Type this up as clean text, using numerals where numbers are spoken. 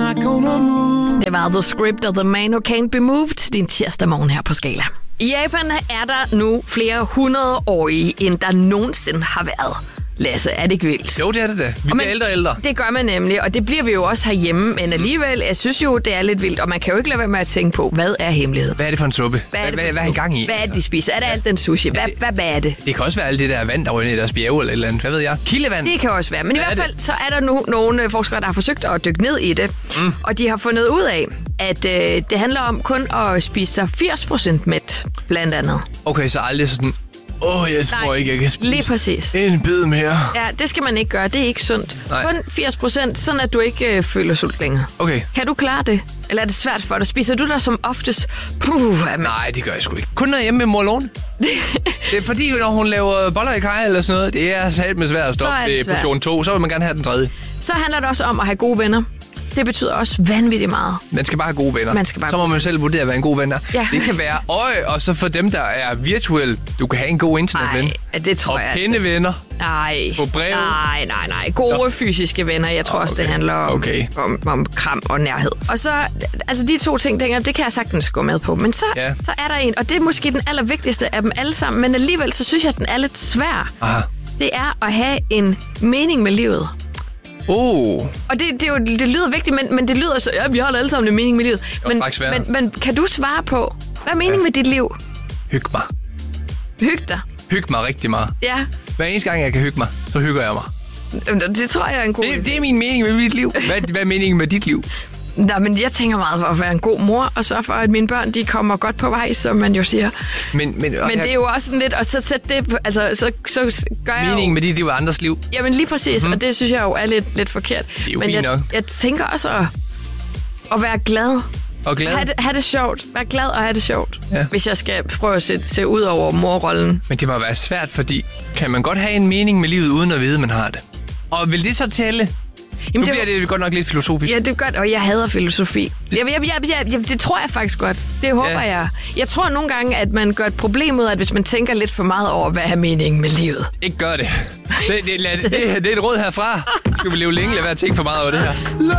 Det var The Script of The Man Who Can't Be Moved, din tirsdag morgen her på Skala. I Japan er der nu flere 100-årige, end der nogensinde har været. Lasse, er det ikke vildt? Jo, det er det da. Vi bliver ældre og ældre. Det gør man nemlig, og det bliver vi jo også herhjemme. Men alligevel, jeg synes jo, det er lidt vildt, og man kan jo ikke lade være med at tænke på, hvad er hemmeligheden? Hvad er det for en suppe? Hvad er I gang i? Hvad er det, de spiser? Er det alt den sushi? Hvad er det? Det kan også være alt det der vand, der ryger ned i deres bjerge eller et eller andet. Hvad ved jeg? Kildevand? Det kan også være. Men i hvert fald, så er der nu nogle forskere, der har forsøgt at dykke ned i det. Og de har fundet ud af, at det handler om kun at spise sig 80% mæt, blandt andet. Okay, så aldrig sådan... jeg tror ikke, jeg kan spise lige præcis. En bid mere. Ja, det skal man ikke gøre. Det er ikke sundt. Nej. Kun 80%, sådan at du ikke føler sult længere. Okay. Kan du klare det? Eller er det svært for dig? Spiser du der som oftest? Nej, det gør jeg sgu ikke. Kun når jeg er hjemme med mor Lone. Det er fordi, når hun laver boller i kaj eller sådan noget, det er helt med svært at stoppe. Det er portion 2, så vil man gerne have den tredje. Så handler det også om at have gode venner. Det betyder også vanvittigt meget. Man skal bare have gode venner. Så må man selv vurdere, hvad en god ven er. Ja. Det kan være og så for dem, der er virtuelle, du kan have en god internetven. Nej, det tror jeg. Og pindevenner. Nej. På brev. Nej. Gode fysiske venner. Jeg tror også, det handler om kram og nærhed. Og så, altså de to ting, det kan jeg sagtens gå med på. Men så er der en, og det er måske den allervigtigste af dem alle sammen, men alligevel så synes jeg, at den er lidt svær. Aha. Det er at have en mening med livet. Og det lyder vigtigt, men det lyder så... Ja, vi har alle sammen en mening med livet. Men kan du svare på, hvad er meningen med dit liv? Hyg mig. Hyg dig? Hyg mig rigtig meget. Ja. Hver eneste gang, jeg kan hygge mig, så hygger jeg mig. Det tror jeg er en god... Det er min mening med mit liv. Hvad er meningen med dit liv? Nej, men jeg tænker meget for at være en god mor, og sørge for, at mine børn, de kommer godt på vej, som man jo siger. Men det er jo også sådan lidt, og så sætte det, altså, så gør jeg meningen med dit liv er andres liv. Jamen lige præcis, og det synes jeg jo er lidt forkert. Det er jo fint nok. Jeg tænker også at være glad. Og glad? Ha' det sjovt. Vær glad og have det sjovt, hvis jeg skal prøve at se ud over morrollen. Men det må være svært, fordi kan man godt have en mening med livet, uden at vide, man har det? Og vil det så tælle? Jamen, nu bliver det godt nok lidt filosofisk. Ja, det er godt, og jeg hader filosofi. Det tror jeg faktisk godt. Det håber jeg. Jeg tror nogle gange, at man gør et problem ud af, at hvis man tænker lidt for meget over, hvad er meningen med livet. Ikke gør det. Det er et råd herfra. Skal vi leve længe, lad være at tænke for meget over det her.